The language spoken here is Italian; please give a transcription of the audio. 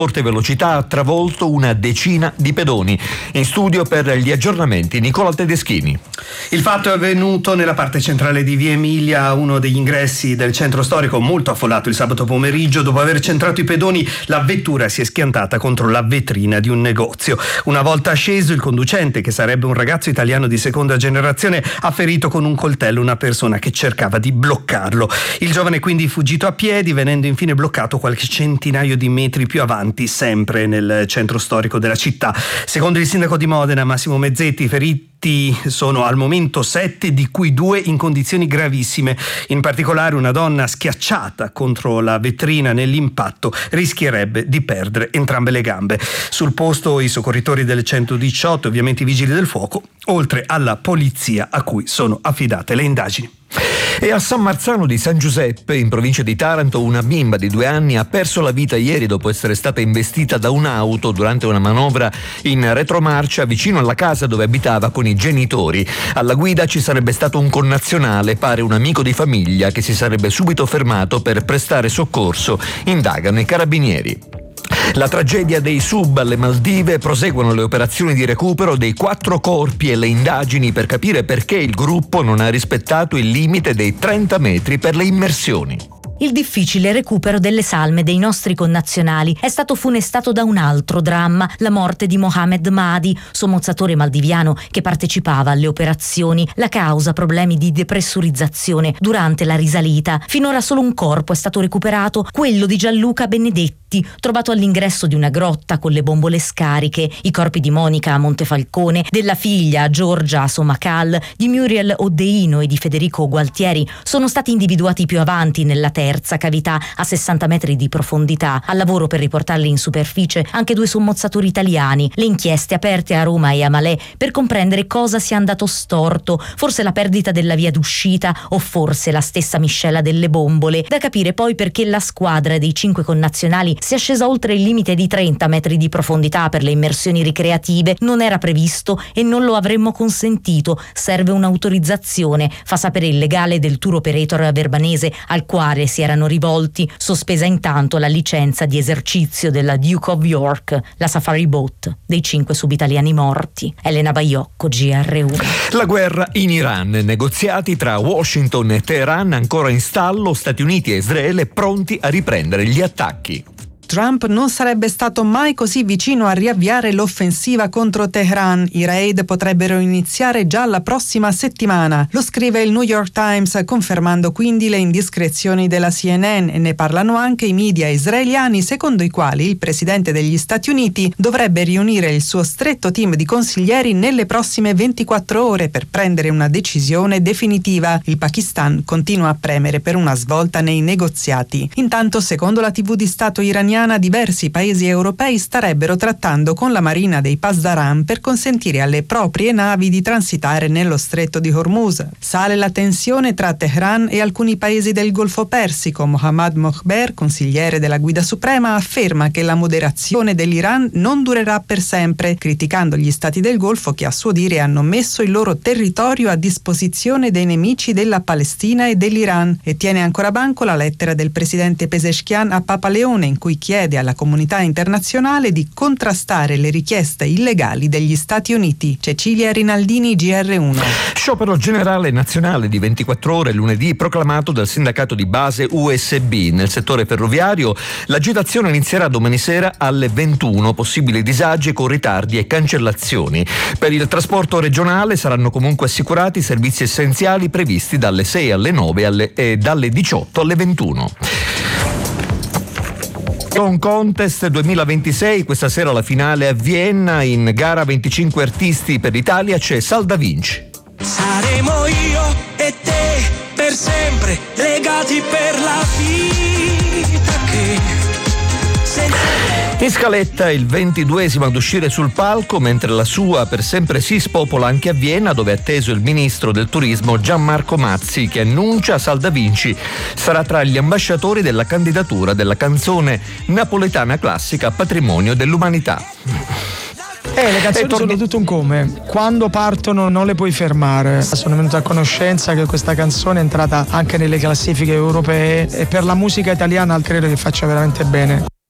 forte velocità ha travolto una decina di pedoni. In studio per gli aggiornamenti Nicola Tedeschini. Il fatto è avvenuto nella parte centrale di Via Emilia, uno degli ingressi del centro storico, molto affollato il sabato pomeriggio. Dopo aver centrato i pedoni, la vettura si è schiantata contro la vetrina di un negozio. Una volta sceso, il conducente, che sarebbe un ragazzo italiano di seconda generazione, ha ferito con un coltello una persona che cercava di bloccarlo. Il giovane quindi fuggito a piedi, venendo infine bloccato qualche centinaio di metri più avanti, sempre nel centro storico della città. Secondo il sindaco di Modena, Massimo Mezzetti, i feriti sono al momento 7, di cui 2 in condizioni gravissime. In particolare una donna schiacciata contro la vetrina nell'impatto rischierebbe di perdere entrambe le gambe. Sul posto i soccorritori del 118, ovviamente i vigili del fuoco, oltre alla polizia a cui sono affidate le indagini. E a San Marzano di San Giuseppe, in provincia di Taranto, una bimba di 2 anni ha perso la vita ieri dopo essere stata investita da un'auto durante una manovra in retromarcia vicino alla casa dove abitava con i genitori. Alla guida ci sarebbe stato un connazionale, pare un amico di famiglia, che si sarebbe subito fermato per prestare soccorso. Indagano i carabinieri. La tragedia dei sub alle Maldive, proseguono le operazioni di recupero dei 4 corpi e le indagini per capire perché il gruppo non ha rispettato il limite dei 30 metri per le immersioni. Il difficile recupero delle salme dei nostri connazionali è stato funestato da un altro dramma, la morte di Mohamed Mahdi, sommozzatore maldiviano che partecipava alle operazioni. La causa: problemi di depressurizzazione durante la risalita. Finora solo un corpo è stato recuperato, quello di Gianluca Benedetti, trovato all'ingresso di una grotta con le bombole scariche. I corpi di Monica a Montefalcone, della figlia Giorgia a Somacal, di Muriel Oddeino e di Federico Gualtieri sono stati individuati più avanti nella terza cavità a 60 metri di profondità. Al lavoro per riportarli in superficie anche 2 sommozzatori italiani. Le inchieste aperte a Roma e a Malé per comprendere cosa sia andato storto, forse la perdita della via d'uscita o forse la stessa miscela delle bombole. Da capire poi perché la squadra dei 5 connazionali sia scesa oltre il limite di 30 metri di profondità per le immersioni ricreative. Non era previsto e non lo avremmo consentito. Serve un'autorizzazione, fa sapere il legale del tour operator verbanese al quale si erano rivolti. Sospesa intanto la licenza di esercizio della Duke of York, la safari boat dei 5 subitaliani morti. Elena Baiocco, GR1. La guerra in Iran, negoziati tra Washington e Teheran ancora in stallo, Stati Uniti e Israele pronti a riprendere gli attacchi. Trump non sarebbe stato mai così vicino a riavviare l'offensiva contro Teheran. I raid potrebbero iniziare già la prossima settimana. Lo scrive il New York Times, confermando quindi le indiscrezioni della CNN, e ne parlano anche i media israeliani, secondo i quali il presidente degli Stati Uniti dovrebbe riunire il suo stretto team di consiglieri nelle prossime 24 ore per prendere una decisione definitiva. Il Pakistan continua a premere per una svolta nei negoziati. Intanto, secondo la TV di Stato iraniana, diversi paesi europei starebbero trattando con la marina dei Pasdaran per consentire alle proprie navi di transitare nello stretto di Hormuz. Sale la tensione tra Teheran e alcuni paesi del Golfo Persico. Mohammad Mokhber, consigliere della Guida Suprema, afferma che la moderazione dell'Iran non durerà per sempre, criticando gli stati del Golfo che a suo dire hanno messo il loro territorio a disposizione dei nemici della Palestina e dell'Iran. E tiene ancora banco la lettera del presidente Pezeshkian a Papa Leone, in cui chiede alla comunità internazionale di contrastare le richieste illegali degli Stati Uniti. Cecilia Rinaldini, GR1. Sciopero generale nazionale di 24 ore lunedì proclamato dal sindacato di base USB. Nel settore ferroviario l'agitazione inizierà domani sera alle 21, possibili disagi con ritardi e cancellazioni. Per il trasporto regionale saranno comunque assicurati i servizi essenziali previsti dalle 6 alle 9 e dalle 18 alle 21. Song Contest 2026, questa sera la finale a Vienna. In gara 25 artisti per l'Italia c'è Sal Da Vinci. Saremo io e te per sempre legati per la vita che In scaletta il 22esimo ad uscire sul palco, mentre la sua Per sempre sì spopola anche a Vienna, dove è atteso il ministro del turismo Gianmarco Mazzi, che annuncia Sal Da Vinci sarà tra gli ambasciatori della candidatura della canzone napoletana classica a patrimonio dell'umanità. Le canzoni sono tutto un come. Quando partono non le puoi fermare. Sono venuto a conoscenza che questa canzone è entrata anche nelle classifiche europee e per la musica italiana credo che faccia veramente bene.